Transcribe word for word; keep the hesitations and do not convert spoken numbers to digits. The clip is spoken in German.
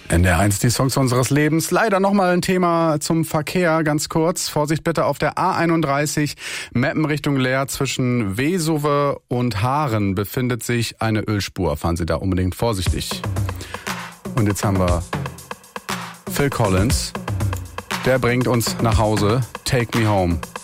N D R eins, die Songs unseres Lebens. Leider nochmal ein Thema zum Verkehr, ganz kurz. Vorsicht bitte auf der A einunddreißig, Meppen Richtung Leer zwischen Wesowe und Haaren befindet sich eine Ölspur. Fahren Sie da unbedingt vorsichtig. Und jetzt haben wir Phil Collins. Der bringt uns nach Hause. Take Me Home.